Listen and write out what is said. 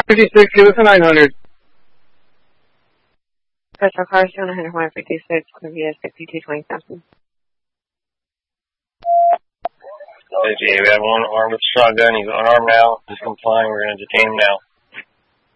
56, give us a 900. Special cars, 156, Columbia 6220 we have one armed with a shotgun. He's unarmed now. He's complying. We're going to detain him now.